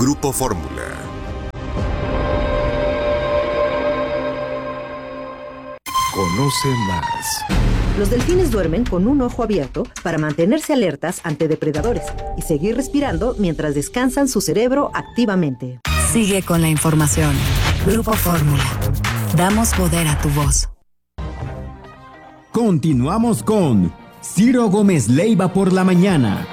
Grupo Fórmula. Conoce más. Los delfines duermen con un ojo abierto para mantenerse alertas ante depredadores y seguir respirando mientras descansan su cerebro activamente. Sigue con la información. Grupo Fórmula. Damos poder a tu voz. Continuamos con Ciro Gómez Leiva por la mañana.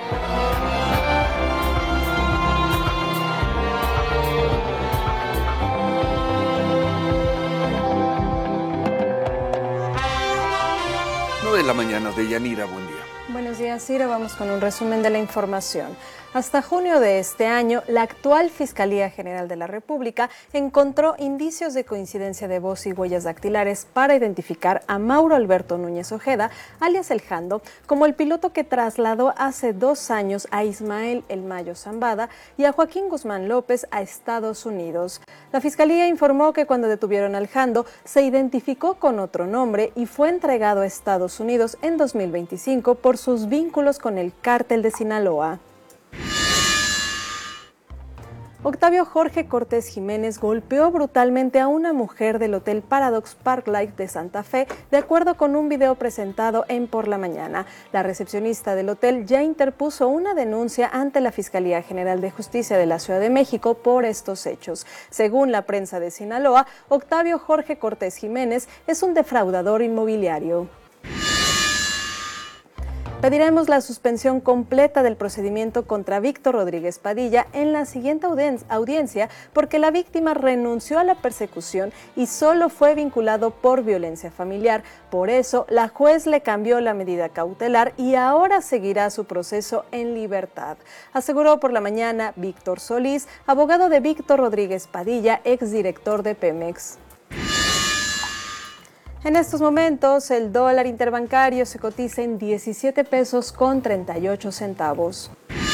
De la mañana, de Yanira, buen día. Buenos días, Ciro. Vamos con un resumen de la información. Hasta junio de este año, la actual Fiscalía General de la República encontró indicios de coincidencia de voz y huellas dactilares para identificar a Mauro Alberto Núñez Ojeda, alias El Jando, como el piloto que trasladó hace 2 años a Ismael El Mayo Zambada y a Joaquín Guzmán López a Estados Unidos. La Fiscalía informó que cuando detuvieron al Jando, se identificó con otro nombre y fue entregado a Estados Unidos en 2025 por sus vínculos con el cártel de Sinaloa. Octavio Jorge Cortés Jiménez golpeó brutalmente a una mujer del Hotel Paradox Parklife de Santa Fe, de acuerdo con un video presentado en Por la Mañana. La recepcionista del hotel ya interpuso una denuncia ante la Fiscalía General de Justicia de la Ciudad de México por estos hechos. Según la prensa de Sinaloa, Octavio Jorge Cortés Jiménez es un defraudador inmobiliario. Pediremos la suspensión completa del procedimiento contra Víctor Rodríguez Padilla en la siguiente audiencia porque la víctima renunció a la persecución y solo fue vinculado por violencia familiar. Por eso, la juez le cambió la medida cautelar y ahora seguirá su proceso en libertad. Aseguró Por la Mañana Víctor Solís, abogado de Víctor Rodríguez Padilla, exdirector de Pemex. En estos momentos, el dólar interbancario se cotiza en 17 pesos con 38 centavos.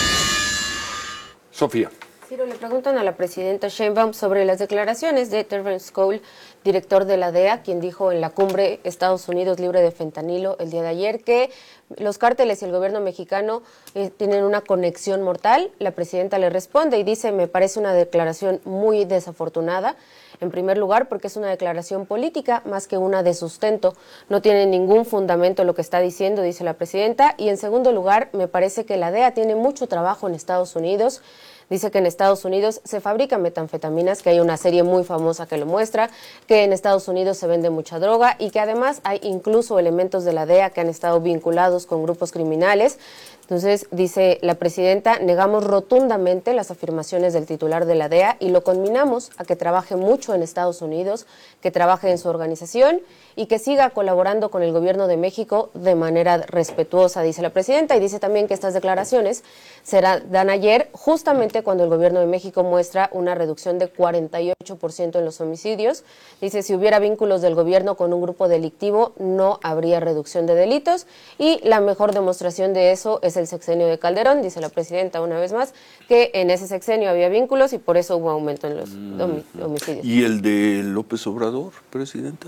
Sofía. Ciro, le preguntan a la presidenta Sheinbaum sobre las declaraciones de Terence Cole, director de la DEA, quien dijo en la cumbre Estados Unidos libre de fentanilo el día de ayer que los cárteles y el gobierno mexicano tienen una conexión mortal. La presidenta le responde y dice: me parece una declaración muy desafortunada. En primer lugar, porque es una declaración política más que una de sustento. No tiene ningún fundamento lo que está diciendo, dice la presidenta. Y en segundo lugar, me parece que la DEA tiene mucho trabajo en Estados Unidos. Dice que en Estados Unidos se fabrican metanfetaminas, que hay una serie muy famosa que lo muestra, que en Estados Unidos se vende mucha droga y que además hay incluso elementos de la DEA que han estado vinculados con grupos criminales. Entonces, dice la presidenta, negamos rotundamente las afirmaciones del titular de la DEA y lo conminamos a que trabaje mucho en Estados Unidos, que trabaje en su organización y que siga colaborando con el gobierno de México de manera respetuosa, dice la presidenta. Y dice también que estas declaraciones se dan ayer justamente cuando el gobierno de México muestra una reducción de 48% en los homicidios. Dice, si hubiera vínculos del gobierno con un grupo delictivo, no habría reducción de delitos. Y la mejor demostración de eso es el sexenio de Calderón, dice la presidenta una vez más, que en ese sexenio había vínculos y por eso hubo aumento en los homicidios. ¿Y el de López Obrador, presidenta?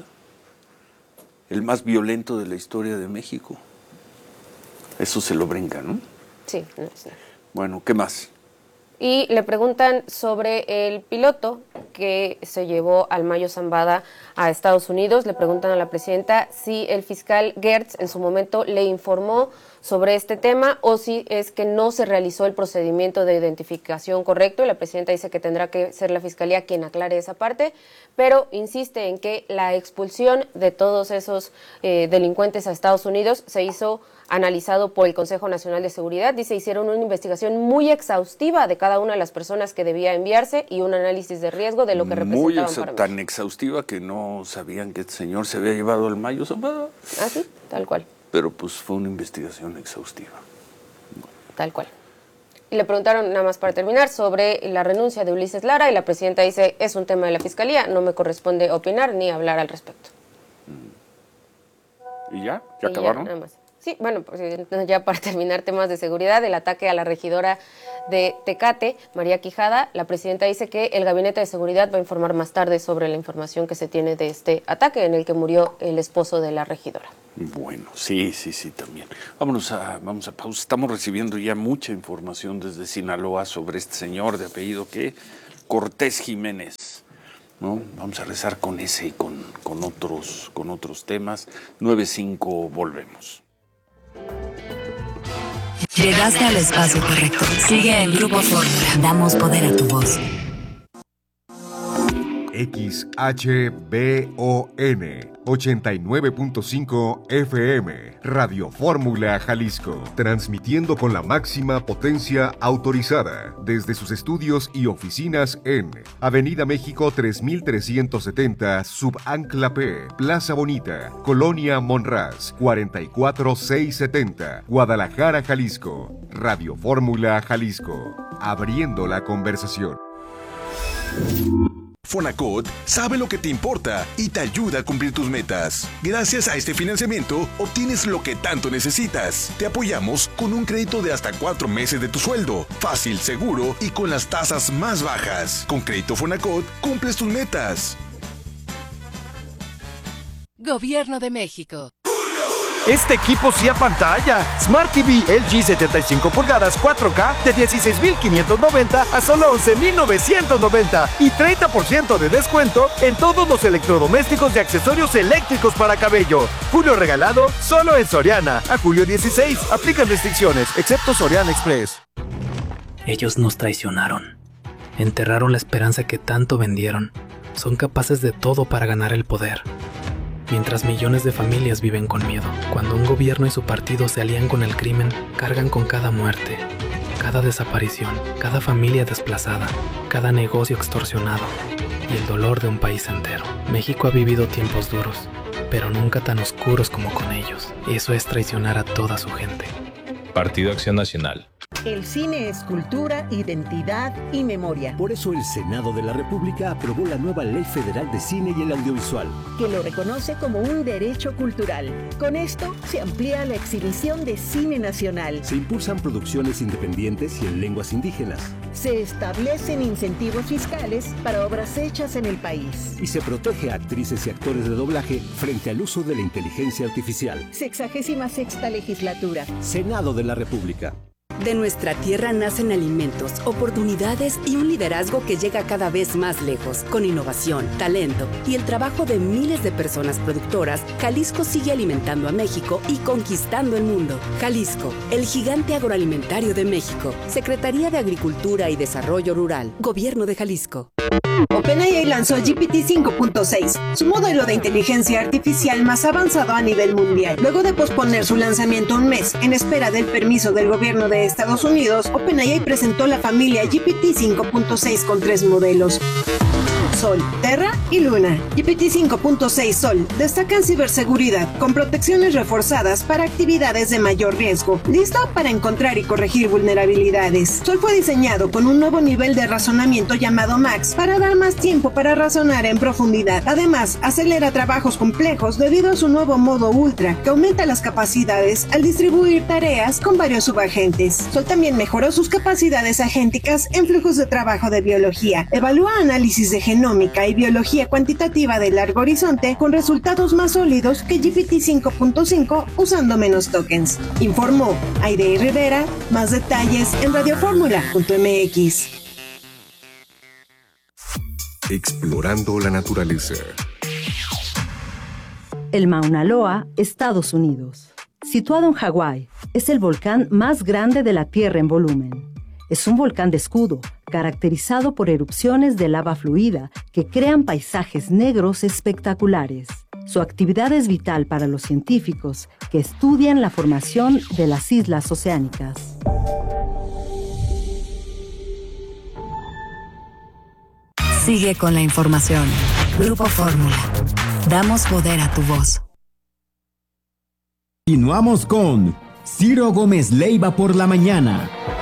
El más violento de la historia de México. Eso se lo brinca, ¿no? Sí. No. Bueno, ¿qué más? Y le preguntan sobre el piloto que se llevó al Mayo Zambada a Estados Unidos. Le preguntan a la presidenta si el fiscal Gertz en su momento le informó sobre este tema o si es que no se realizó el procedimiento de identificación correcto. Y la presidenta dice que tendrá que ser la fiscalía quien aclare esa parte, pero insiste en que la expulsión de todos esos delincuentes a Estados Unidos se hizo analizado por el Consejo Nacional de Seguridad. Dice, hicieron una investigación muy exhaustiva de cada una de las personas que debía enviarse y un análisis de riesgo de lo que representaban para México. Tan exhaustiva que no sabían que este señor se había llevado al Mayo Zambada. Ah, sí, tal cual. Pero pues fue una investigación exhaustiva. Tal cual. Y le preguntaron, nada más para terminar, sobre la renuncia de Ulises Lara y la presidenta dice, es un tema de la Fiscalía, no me corresponde opinar ni hablar al respecto. ¿Y ya? ¿Ya acabaron? Ya, nada más. Sí, bueno, pues ya para terminar, temas de seguridad, el ataque a la regidora de Tecate, María Quijada, la presidenta dice que el Gabinete de Seguridad va a informar más tarde sobre la información que se tiene de este ataque en el que murió el esposo de la regidora. Bueno, sí, también. Vamos a pausa. Estamos recibiendo ya mucha información desde Sinaloa sobre este señor de apellido Cortés Jiménez, ¿no? Vamos a rezar con ese y con otros temas. 9:05, volvemos. Llegaste al espacio correcto. Sigue en Grupo Fórmula. Damos poder a tu voz. XHBON 89.5 FM, Radio Fórmula Jalisco, transmitiendo con la máxima potencia autorizada desde sus estudios y oficinas en Avenida México 3370, Subancla P, Plaza Bonita, Colonia Monraz, 44670, Guadalajara, Jalisco. Radio Fórmula Jalisco, abriendo la conversación. Fonacot sabe lo que te importa y te ayuda a cumplir tus metas. Gracias a este financiamiento, obtienes lo que tanto necesitas. Te apoyamos con un crédito de hasta 4 meses de tu sueldo. Fácil, seguro y con las tasas más bajas. Con Crédito Fonacot, cumples tus metas. Gobierno de México. Este equipo sí apantalla. Smart TV LG 75 pulgadas 4K de 16,590 a solo 11,990 y 30% de descuento en todos los electrodomésticos y accesorios eléctricos para cabello. Julio regalado solo en Soriana. A julio 16. Aplican restricciones, excepto Soriana Express. Ellos nos traicionaron. Enterraron la esperanza que tanto vendieron. Son capaces de todo para ganar el poder. Mientras millones de familias viven con miedo, cuando un gobierno y su partido se alían con el crimen, cargan con cada muerte, cada desaparición, cada familia desplazada, cada negocio extorsionado y el dolor de un país entero. México ha vivido tiempos duros, pero nunca tan oscuros como con ellos. Eso es traicionar a toda su gente. Partido Acción Nacional. El cine es cultura, identidad y memoria. Por eso el Senado de la República aprobó la nueva Ley Federal de Cine y el Audiovisual, que lo reconoce como un derecho cultural. Con esto se amplía la exhibición de cine nacional. Se impulsan producciones independientes y en lenguas indígenas. Se establecen incentivos fiscales para obras hechas en el país. Y se protege a actrices y actores de doblaje frente al uso de la inteligencia artificial. 66ª legislatura. Senado de la República. De nuestra tierra nacen alimentos, oportunidades y un liderazgo que llega cada vez más lejos. Con innovación, talento y el trabajo de miles de personas productoras, Jalisco sigue alimentando a México y conquistando el mundo. Jalisco, el gigante agroalimentario de México. Secretaría de Agricultura y Desarrollo Rural. Gobierno de Jalisco. OpenAI lanzó GPT 5.6, su modelo de inteligencia artificial más avanzado a nivel mundial. Luego de posponer su lanzamiento un mes en espera del permiso del gobierno de Estados Unidos, OpenAI presentó la familia GPT 5.6 con 3 modelos: Sol, Terra y Luna. GPT 5.6 Sol destaca en ciberseguridad con protecciones reforzadas para actividades de mayor riesgo, listo para encontrar y corregir vulnerabilidades. Sol fue diseñado con un nuevo nivel de razonamiento llamado Max para dar más tiempo para razonar en profundidad. Además, acelera trabajos complejos debido a su nuevo modo Ultra, que aumenta las capacidades al distribuir tareas con varios subagentes. Sol también mejoró sus capacidades agénticas en flujos de trabajo de biología. Evalúa análisis de genómica y biología cuantitativa de largo horizonte con resultados más sólidos que GPT 5.5 usando menos tokens. Informó Aide Rivera. Más detalles en radioformula.mx. Explorando la naturaleza. El Mauna Loa, Estados Unidos. Situado en Hawái, es el volcán más grande de la Tierra en volumen. Es un volcán de escudo, caracterizado por erupciones de lava fluida que crean paisajes negros espectaculares. Su actividad es vital para los científicos que estudian la formación de las islas oceánicas. Sigue con la información. Grupo Fórmula. Damos poder a tu voz. Continuamos con Ciro Gómez Leiva por la mañana.